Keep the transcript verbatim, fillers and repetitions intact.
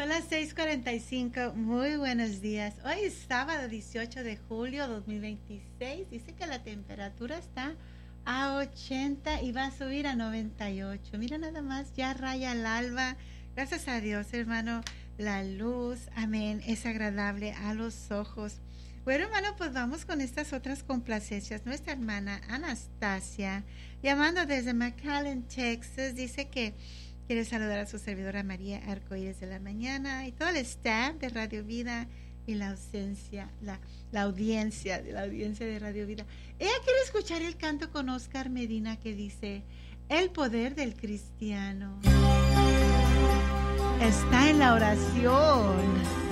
Son las seis cuarenta y cinco. Muy buenos días. Hoy es sábado dieciocho de julio dos mil veintiséis. Dice que la temperatura está a ochenta y va a subir a noventa y ocho. Mira nada más, ya raya el alba. Gracias a Dios, hermano. La luz, amén, es agradable a los ojos. Bueno, hermano, pues vamos con estas otras complacencias. Nuestra hermana Anastasia, llamando desde McAllen, Texas, dice que quiere saludar a su servidora María Arcoíris de la Mañana y todo el staff de Radio Vida y la ausencia, la, la audiencia, de la audiencia de Radio Vida. Ella quiere escuchar el canto con Oscar Medina que dice: el poder del cristiano está en la oración.